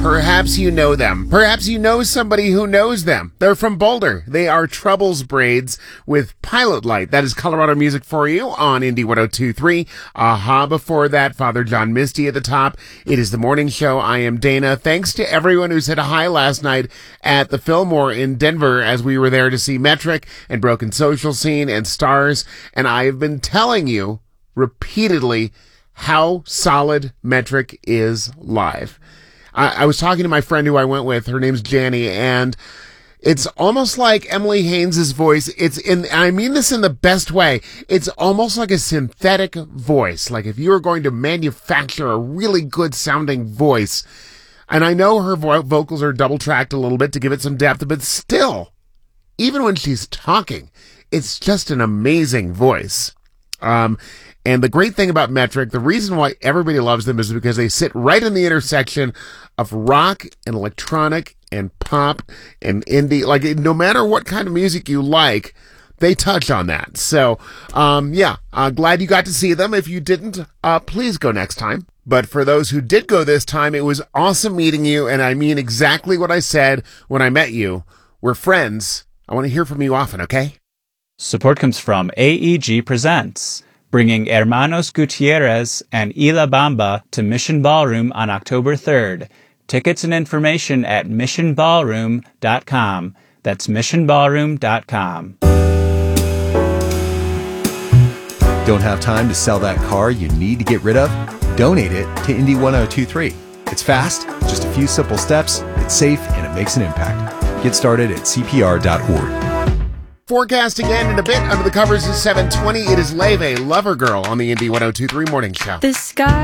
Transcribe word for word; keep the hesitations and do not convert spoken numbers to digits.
Perhaps you know them. Perhaps you know somebody who knows them. They're from Boulder. They are Troubles Braids with Pilot Light. That is Colorado music for you on Indie one oh two point three. Aha, before that, Father John Misty at the top. It is the morning show. I am Dana. Thanks to everyone who said hi last night at the Fillmore in Denver as we were there to see Metric and Broken Social Scene and Stars. And I have been telling you repeatedly how solid Metric is live. I, I was talking to my friend who I went with. Her name's Janny, and it's almost like Emily Haynes' voice. It's in, I mean this in the best way. It's almost like a synthetic voice. Like if you were going to manufacture a really good sounding voice. And I know her vo- vocals are double tracked a little bit to give it some depth, but still, even when she's talking, it's just an amazing voice. Um, And the great thing about Metric, the reason why everybody loves them is because they sit right in the intersection of rock and electronic and pop and indie. Like, no matter what kind of music you like, they touch on that. So, um, yeah, uh, glad you got to see them. If you didn't, uh, please go next time. But for those who did go this time, it was awesome meeting you. And I mean exactly what I said when I met you. We're friends. I want to hear from you often, okay? Support comes from A E G Presents, bringing Hermanos Gutierrez and Ila Bamba to Mission Ballroom on October third. Tickets and information at mission ballroom dot com. That's mission ballroom dot com. Don't have time to sell that car you need to get rid of? Donate it to Indie one oh two point three. It's fast, just a few simple steps, it's safe, and it makes an impact. Get started at C P R dot org. Forecast again in a bit. Under the covers is seven twenty. It is Leve, Lover Girl on the Indie one oh two point three Morning Show. The sky